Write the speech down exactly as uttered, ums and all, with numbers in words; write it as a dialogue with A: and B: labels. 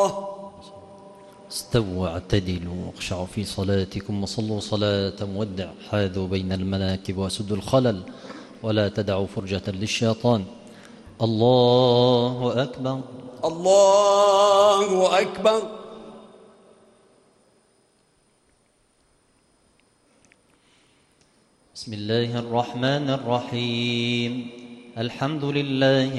A: الله.
B: استووا واعتدلوا واخشعوا في صلاتكم وصلوا صلاة مودع. حاذوا بين المناكب وسدوا الخلل ولا تدعوا فرجة للشيطان. الله أكبر.
A: الله أكبر.
B: بسم الله الرحمن الرحيم. الحمد لله